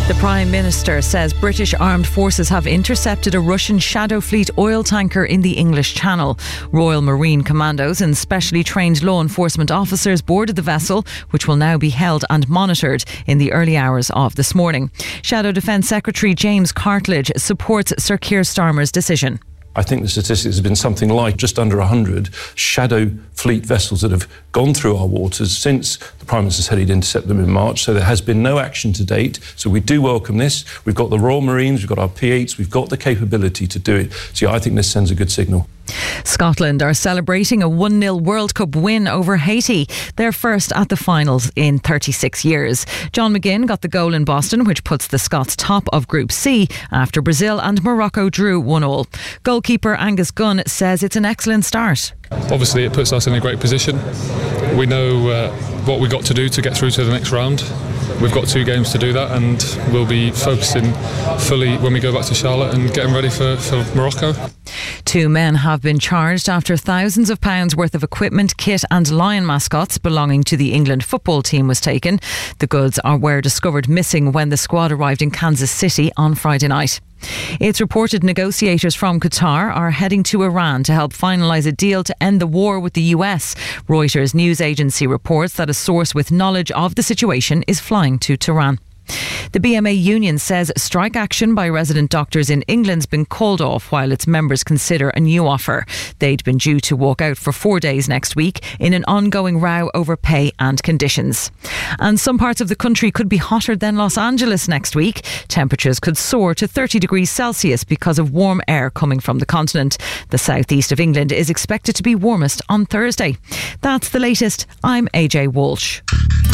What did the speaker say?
The Prime Minister says British armed forces have intercepted a Russian Shadow Fleet oil tanker in the English Channel. Royal Marine Commandos and specially trained law enforcement officers boarded the vessel, which will now be held and monitored in the early hours of this morning. Shadow Defence Secretary James Cartledge supports Sir Keir Starmer's decision. I think the statistics have been something like just under 100 Shadow Fleet vessels that have gone through our waters since the Prime Minister said he'd intercept them in March. So there has been no action to date. So we do welcome this. We've got the Royal Marines, we've got our P8s, we've got the capability to do it. So yeah, I think this sends a good signal. Scotland are celebrating a 1-0 World Cup win over Haiti. They're first at the finals in 36 years. John McGinn got the goal in Boston, which puts the Scots top of Group C after Brazil and Morocco drew 1-1. Goalkeeper Angus Gunn says it's an excellent start. Obviously it puts us in a great position. We know what we've got to do to get through to the next round. We've got 2 games to do that, and we'll be focusing fully when we go back to Charlotte and getting ready for Morocco. 2 men have been charged after thousands of pounds worth of equipment, kit and lion mascots belonging to the England football team was taken. The goods were discovered missing when the squad arrived in Kansas City on Friday night. It's reported negotiators from Qatar are heading to Iran to help finalise a deal to end the war with the US. Reuters news agency reports that a source with knowledge of the situation is flying to Tehran. The BMA union says strike action by resident doctors in England's been called off while its members consider a new offer. They'd been due to walk out for 4 days next week in an ongoing row over pay and conditions. And some parts of the country could be hotter than Los Angeles next week. Temperatures could soar to 30 degrees Celsius because of warm air coming from the continent. The southeast of England is expected to be warmest on Thursday. That's the latest. I'm AJ Walsh.